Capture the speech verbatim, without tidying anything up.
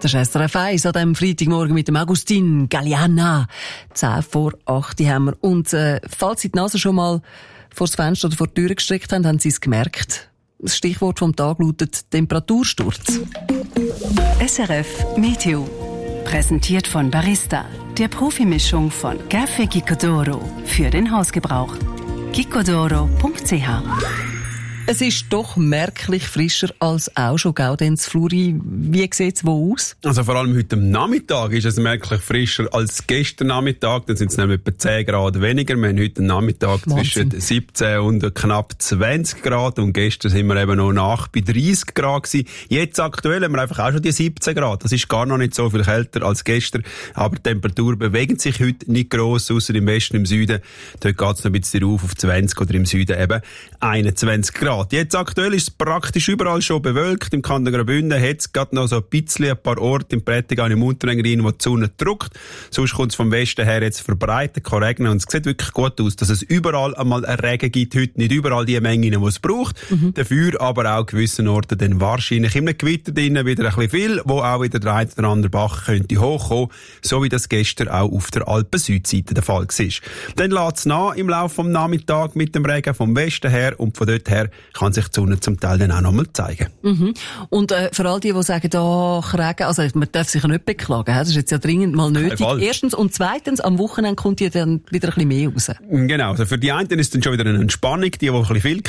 Das ist S R F eins an diesem Freitagmorgen mit dem Agustin Galliana. Zehn vor acht haben wir. Und äh, falls Sie die Nase schon mal vor das Fenster oder vor die Tür gestreckt haben, haben Sie es gemerkt. Das Stichwort vom Tag lautet Temperatursturz. S R F Meteo. Präsentiert von Barista, der Profimischung von Café Gicodoro für den Hausgebrauch. gicodoro punkt c h. Es ist doch merklich frischer als auch schon Gaudenz Fluri. Wie sieht es wo aus? Also vor allem heute am Nachmittag ist es merklich frischer als gestern Nachmittag. Dann sind es nämlich etwa zehn Grad weniger. Wir haben heute Nachmittag Wahnsinn. Zwischen siebzehn und knapp zwanzig Grad. Und gestern sind wir eben noch nach bei dreißig Grad gewesen. Jetzt aktuell haben wir einfach auch schon die siebzehn Grad. Das ist gar noch nicht so viel kälter als gestern. Aber die Temperatur bewegt sich heute nicht gross, außer im Westen, im Süden. Dort geht es noch ein bisschen rauf auf zwanzig oder im Süden eben einundzwanzig Grad. Jetzt aktuell ist es praktisch überall schon bewölkt. Im Kanton Graubünden hat es gerade noch so ein bisschen ein paar Orte im Prättigau, im Unterengadin, wo die Sonne drückt. Sonst kommt es vom Westen her jetzt verbreitet, kann regnen. Und es sieht wirklich gut aus, dass es überall einmal einen Regen gibt. Heute nicht überall die Mengen, die es braucht. Mhm. Dafür aber auch gewissen Orten dann wahrscheinlich in einem Gewitter drinnen wieder ein bisschen viel, wo auch wieder der eine oder andere Bach könnte hochkommen. So wie das gestern auch auf der Alpen-Südseite der Fall war. Dann lässt es nach im Laufe des Nachmittags mit dem Regen vom Westen her und von dort her kann sich die Sonne zum Teil dann auch noch mal zeigen. Mhm. Und äh, für all die, die sagen, da Regen, also man darf sich ja nicht beklagen, das ist jetzt ja dringend mal nötig. Erstens und zweitens, am Wochenende kommt ja dann wieder ein bisschen mehr raus. Genau, also für die einen ist dann schon wieder eine Entspannung, die, die ein bisschen viel